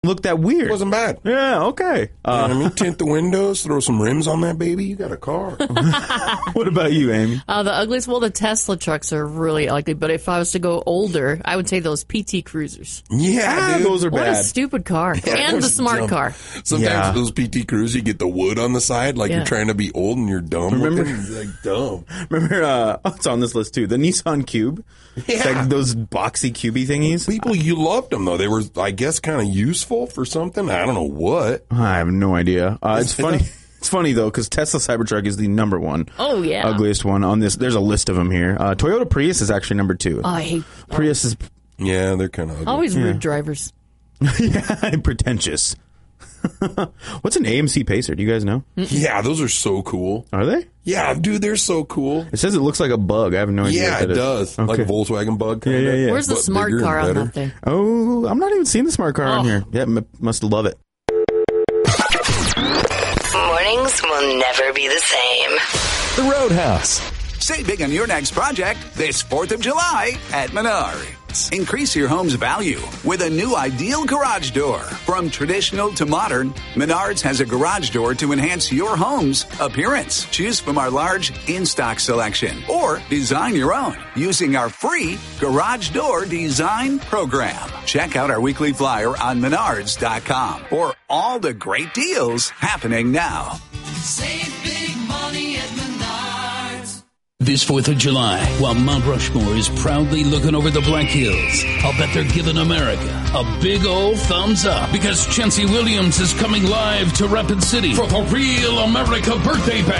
look that weird. It wasn't bad. Yeah, okay. You know what I mean? Tint the windows, throw some rims on that baby. You got a car. What about you, Amy? The ugliest, well, the Tesla trucks are really ugly. But if I was to go older, I would say those PT Cruisers. Yeah, dude. Those are What bad. a stupid car. Yeah, And the they're smart dumb. car. Sometimes those PT Cruisers, you get the wood on the side, like you're trying to be old and you're dumb. Remember? Looking. Like dumb. Remember, it's on this list too. The Nissan Cube. Yeah. Like those boxy cubey thingies. People, you loved them though. They were, I guess, kind of useful for something. I don't know what. I have no idea. It's funny. It's funny though because Tesla Cybertruck is the number one. Oh, yeah. Ugliest one on this. There's a list of them here. Toyota Prius is actually number 2. Oh, I hate Prius is Yeah, they're kind of ugly. always rude drivers. pretentious. What's an AMC Pacer? Do you guys know? Yeah, those are so cool. Are they? Yeah, dude, they're so cool. It says it looks like a bug. I have no idea. Yeah, what it that is. does. Okay. Like a Volkswagen Bug. Kind Yeah. Where's the But smart bigger car and on better. that thing? Oh, I'm not even seeing the smart car on here. Yeah, must love it. Mornings will never be the same. The Roadhouse. Save big on your next project this 4th of July at Menards. Increase your home's value with a new ideal garage door. From traditional to modern, Menards has a garage door to enhance your home's appearance. Choose from our large in-stock selection or design your own using our free Garage Door Design Program. Check out our weekly flyer on Menards.com for all the great deals happening now. Save big money at Menards. This 4th of July, while Mount Rushmore is proudly looking over the Black Hills, I'll bet they're giving America a big old thumbs up because Chancey Williams is coming live to Rapid City for the Real America Birthday Bash.